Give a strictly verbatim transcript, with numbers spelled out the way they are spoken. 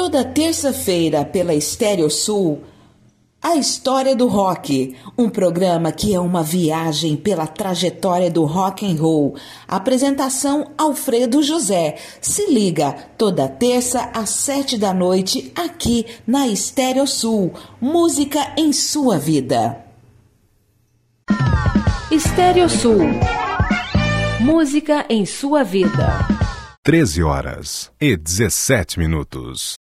Toda terça-feira pela Estéreo Sul, A História do Rock, um programa que é uma viagem pela trajetória do rock and roll. Apresentação Alfredo José. Se liga, toda terça às sete da noite, aqui na Estéreo Sul. Música em sua vida. Estéreo Sul. Música em sua vida. treze horas e dezessete minutos.